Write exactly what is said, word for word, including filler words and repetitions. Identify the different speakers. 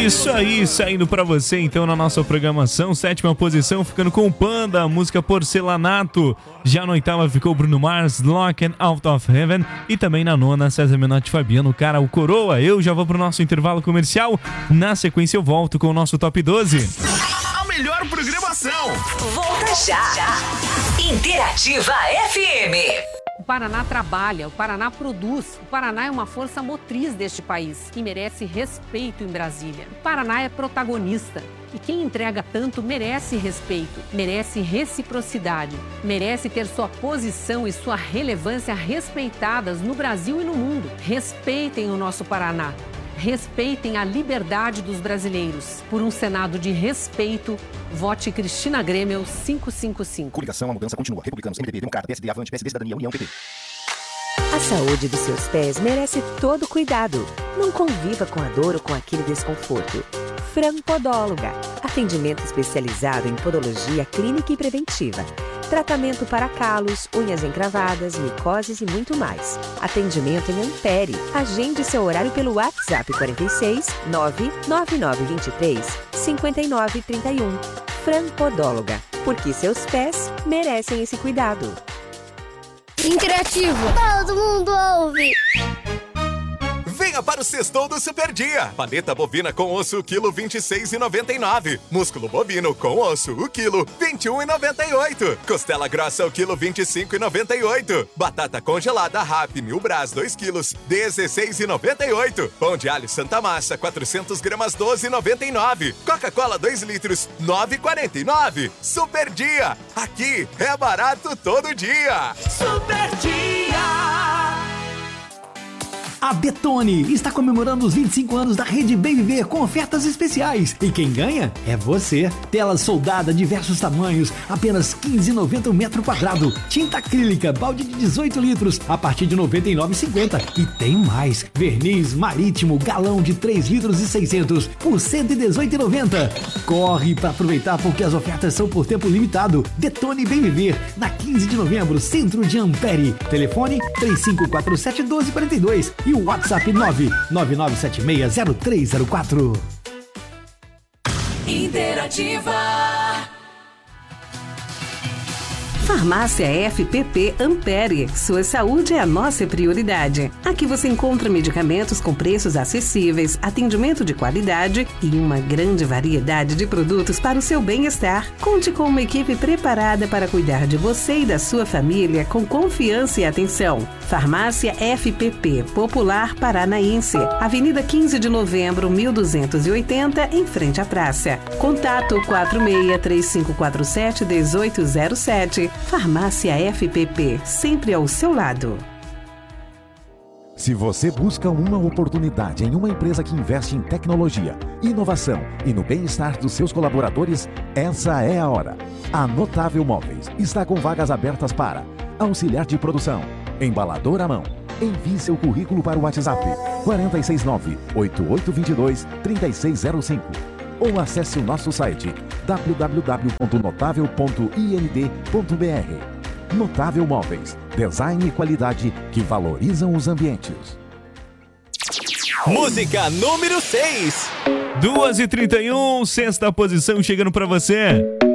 Speaker 1: Isso aí, saindo pra você então na nossa programação. Sétima posição, ficando com o Panda, a música Porcelanato. Já na oitava ficou Bruno Mars, Lock and Out of Heaven. E também na nona, César Menotti e Fabiano, Cara, o Coroa. Eu já vou pro nosso intervalo comercial. Na sequência eu volto com o nosso Top doze.
Speaker 2: A melhor programação.
Speaker 3: Volta já. Interativa F M.
Speaker 4: O Paraná trabalha, o Paraná produz, o Paraná é uma força motriz deste país e merece respeito em Brasília. O Paraná é protagonista e quem entrega tanto merece respeito, merece reciprocidade, merece ter sua posição e sua relevância respeitadas no Brasil e no mundo. Respeitem o nosso Paraná. Respeitem a liberdade dos brasileiros. Por um Senado de respeito, vote Cristina Grêmio quinhentos e cinquenta e cinco.
Speaker 2: Coligação, a mudança continua. Republicanos, M D B, Democrata, P S D, Avante, P S D, Cidadania, União, P T.
Speaker 5: A saúde dos seus pés merece todo cuidado. Não conviva com a dor ou com aquele desconforto. Fran Podóloga. Atendimento especializado em podologia clínica e preventiva. Tratamento para calos, unhas encravadas, micoses e muito mais. Atendimento em Ampere. Agende seu horário pelo WhatsApp quarenta e seis, nove nove nove dois três, cinco nove três um. Fran Podóloga. Porque seus pés merecem esse cuidado.
Speaker 6: Interativo. Todo mundo ouve.
Speaker 2: Venha para o Sextou do Super Dia. Paleta bovina com osso, quilo vinte e seis reais e noventa e nove centavos. Músculo bovino com osso, o quilo vinte e um reais e noventa e oito centavos. Costela grossa, o quilo vinte e cinco reais e noventa e oito centavos. Batata congelada Rap Mil Brás, dois quilos, dezesseis reais e noventa e oito centavos. Pão de alho Santa Massa, quatrocentas gramas, doze reais e noventa e nove centavos. Coca-Cola dois litros, nove reais e quarenta e nove centavos. Super Dia. Aqui é barato todo dia.
Speaker 7: Super Dia. A Detone está comemorando os vinte e cinco anos da Rede Bem Viver com ofertas especiais. E quem ganha é você. Tela soldada, diversos tamanhos, apenas quinze reais e noventa centavos o metro quadrado. Tinta acrílica, balde de dezoito litros, a partir de noventa e nove reais e cinquenta centavos. E tem mais. Verniz marítimo, galão de três litros e seiscentos por cento e dezoito reais e noventa centavos. Corre para aproveitar porque as ofertas são por tempo limitado. Detone Bem Viver, na quinze de novembro, centro de Ampere. Telefone três cinco quatro sete, um dois quatro dois. E o WhatsApp nove nove nove sete seis zero três zero quatro.
Speaker 3: Interativa.
Speaker 8: Farmácia F P P Ampere. Sua saúde é a nossa prioridade. Aqui você encontra medicamentos com preços acessíveis, atendimento de qualidade e uma grande variedade de produtos para o seu bem-estar. Conte com uma equipe preparada para cuidar de você e da sua família com confiança e atenção. Farmácia F P P Popular Paranaense. Avenida quinze de novembro, mil duzentos e oitenta, em frente à praça. Contato quatro seis três cinco quatro sete, um oito zero sete. Farmácia F P P, sempre ao seu lado.
Speaker 9: Se você busca uma oportunidade em uma empresa que investe em tecnologia, inovação e no bem-estar dos seus colaboradores, essa é a hora. A Notável Móveis está com vagas abertas para auxiliar de produção, embalador à mão. Envie seu currículo para o WhatsApp quatro seis nove, oito oito dois dois, três seis zero cinco ou acesse o nosso site w w w ponto notável ponto i n d ponto b r. Notável Móveis, design e qualidade que valorizam os ambientes.
Speaker 1: Música número seis. duas e trinta e um, sexta posição chegando pra você.